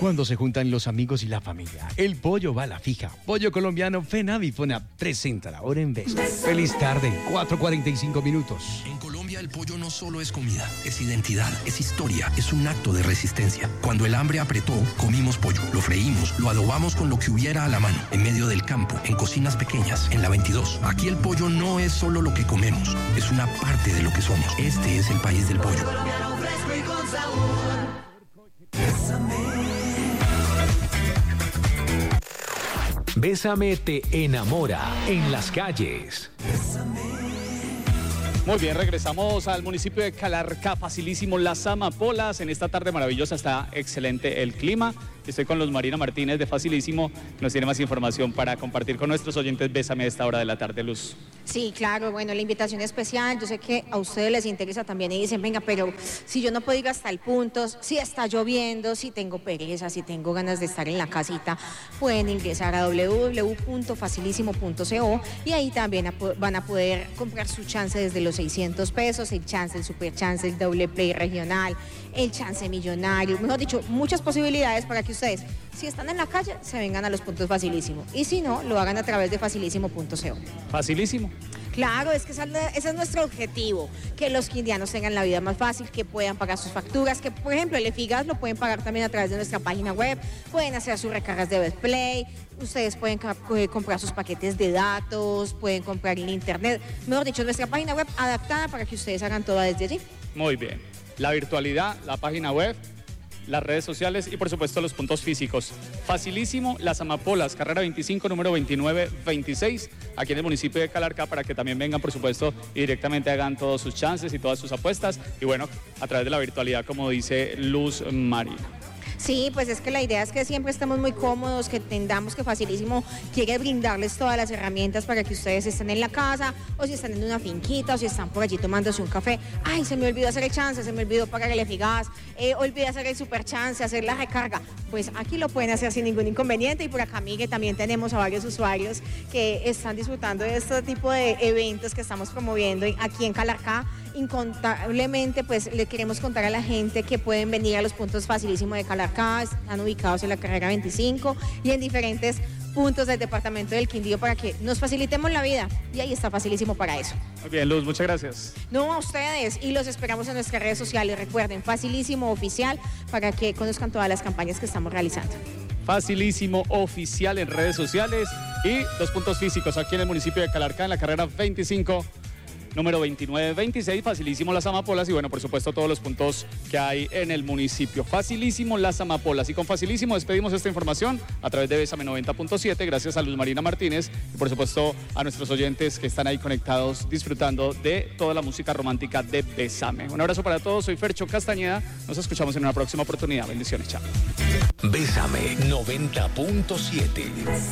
Cuando se juntan los amigos y la familia, el pollo va a la fija. Pollo colombiano Fenavifona presenta la hora en vez. Feliz tarde, 4:45 minutos. En Colombia el pollo no solo es comida, es identidad, es historia, es un acto de resistencia. Cuando el hambre apretó, comimos pollo, lo freímos, lo adobamos con lo que hubiera a la mano, en medio del campo, en cocinas pequeñas, en la 22. Aquí el pollo no es solo lo que comemos, es una parte de lo que somos. Este es el país del pollo. Bésame te enamora en las calles. Muy bien, regresamos al municipio de Calarcá, facilísimo las amapolas. En esta tarde maravillosa está excelente el clima. Estoy con Luz Marina Martínez de Facilísimo, que nos tiene más información para compartir con nuestros oyentes. Bésame a esta hora de la tarde, Luz. Sí, claro, bueno, la invitación especial, yo sé que a ustedes les interesa también y dicen, venga, pero si yo no puedo ir hasta el punto, si está lloviendo, si tengo pereza, si tengo ganas de estar en la casita, pueden ingresar a www.facilísimo.co y ahí también van a poder comprar su chance desde los 600 pesos, el chance, el super chance, el doble play regional, el chance millonario, mejor dicho, muchas posibilidades para que ustedes, si están en la calle, se vengan a los puntos Facilísimo y si no, lo hagan a través de facilísimo.co. Facilísimo. Claro, es que ese es nuestro objetivo, que los quindianos tengan la vida más fácil, que puedan pagar sus facturas, que por ejemplo el EFIGAS lo pueden pagar también a través de nuestra página web, pueden hacer sus recargas de Betplay, ustedes pueden comprar sus paquetes de datos, pueden comprar en internet, mejor dicho, nuestra página web adaptada para que ustedes hagan todo desde allí. Muy bien. La virtualidad, la página web, las redes sociales y por supuesto los puntos físicos. Facilísimo, Las Amapolas, carrera 25, número 2926, aquí en el municipio de Calarcá, para que también vengan por supuesto y directamente hagan todos sus chances y todas sus apuestas y bueno, a través de la virtualidad, como dice Luz Marina. Sí, pues es que la idea es que siempre estemos muy cómodos, que entendamos que Facilísimo quiere brindarles todas las herramientas para que ustedes estén en la casa, o si están en una finquita, o si están por allí tomándose un café. Ay, se me olvidó hacer el chance, se me olvidó pagar el EFIGAS, olvidé hacer el super chance, hacer la recarga. Pues aquí lo pueden hacer sin ningún inconveniente y por acá, Miguel, también tenemos a varios usuarios que están disfrutando de este tipo de eventos que estamos promoviendo aquí en Calarcá. Incontablemente, pues le queremos contar a la gente que pueden venir a los puntos Facilísimo de Calarcá, están ubicados en la carrera 25 y en diferentes puntos del departamento del Quindío para que nos facilitemos la vida y ahí está Facilísimo para eso. Muy bien, Luz, muchas gracias. No, a ustedes, y los esperamos en nuestras redes sociales, recuerden, Facilísimo Oficial para que conozcan todas las campañas que estamos realizando. Facilísimo Oficial en redes sociales y los puntos físicos aquí en el municipio de Calarcá en la carrera 25. Número 2926, Facilísimo Las Amapolas y bueno, por supuesto todos los puntos que hay en el municipio. Facilísimo Las Amapolas y con Facilísimo despedimos esta información a través de Bésame 90.7, gracias a Luz Marina Martínez y por supuesto a nuestros oyentes que están ahí conectados disfrutando de toda la música romántica de Bésame. Un abrazo para todos, soy Fercho Castañeda, nos escuchamos en una próxima oportunidad, bendiciones, chao. Bésame 90.7.